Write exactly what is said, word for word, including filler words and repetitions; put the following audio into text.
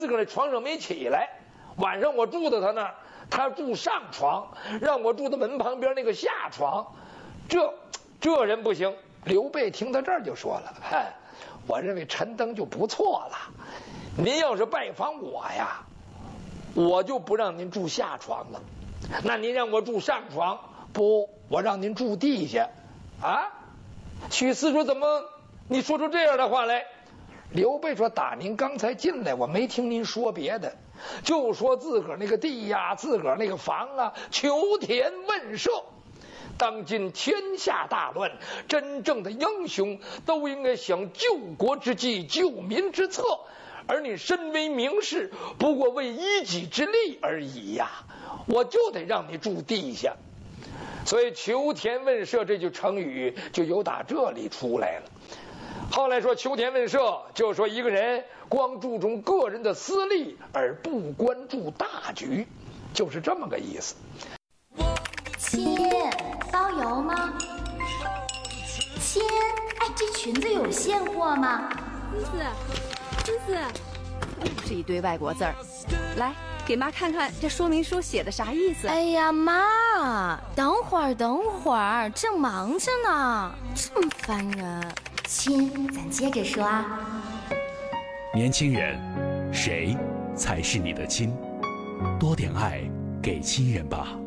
自个儿床上没起来，晚上我住到他那儿，他住上床，让我住在门旁边那个下床，这这人不行。刘备听到这儿就说了：“嗨，我认为陈登就不错了。您要是拜访我呀，我就不让您住下床了。那您让我住上床，不，我让您住地下。啊？”许四说：“怎么你说出这样的话来？”刘备说：“打您刚才进来，我没听您说别的，就说自个儿那个地呀，自个儿那个房啊，求田问舍。当今天下大乱，真正的英雄都应该想救国之计，救民之策。而你身为名士，不过为一己之利而已呀，我就得让你住地下。所以求田问舍这句成语就由打这里出来了。后来说求田问舍，就是说一个人光注重个人的私利而不关注大局，就是这么个意思。 亲，包邮吗？亲，哎，这裙子有现货吗？ 思思，思思，又是一堆外国字儿，来给妈看看这说明书写的啥意思。 哎呀妈，等会儿等会儿，正忙着呢，这么烦人。 亲，咱接着说啊。 年轻人，谁才是你的亲？多点爱给亲人吧。